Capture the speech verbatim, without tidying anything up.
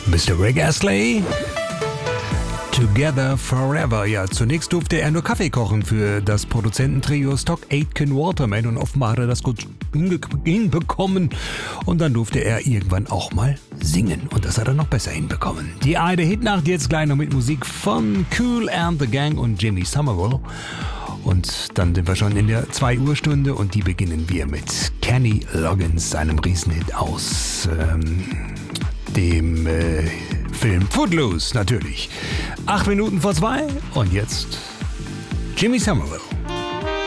Mister Rick Astley. Together Forever. Ja, zunächst durfte er nur Kaffee kochen für das Produzententrio Stock Aitken Waterman und offenbar hat er das gut hinbekommen. Und dann durfte er irgendwann auch mal singen und das hat er noch besser hinbekommen. Die eine Hitnacht jetzt gleich noch mit Musik von Kool and the Gang und Jimmy Somerville. Und dann sind wir schon in der zwei Uhr Stunde und die beginnen wir mit Kenny Loggins, seinem Riesenhit aus ähm, dem äh, Film Footloose, natürlich. Acht Minuten vor zwei und jetzt Jimmy Somerville.